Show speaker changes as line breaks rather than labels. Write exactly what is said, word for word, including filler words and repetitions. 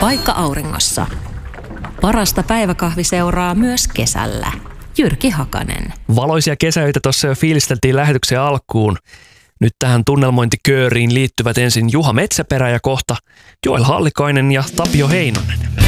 Paikka auringossa. Parasta päiväkahviseuraa myös kesällä. Jyrki Hakanen.
Valoisia kesäyitä tuossa jo fiilisteltiin lähetyksen alkuun. Nyt tähän tunnelmointikööriin liittyvät ensin Juha Metsäperä ja kohta Joel Hallikainen ja Tapio Heinonen.